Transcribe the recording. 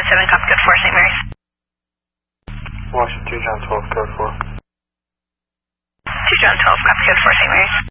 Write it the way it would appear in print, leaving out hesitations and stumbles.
7, copy code 4, St. Mary's. Washington 2 John 12, code 4. 2 John 12, copy code 4, St. Mary's.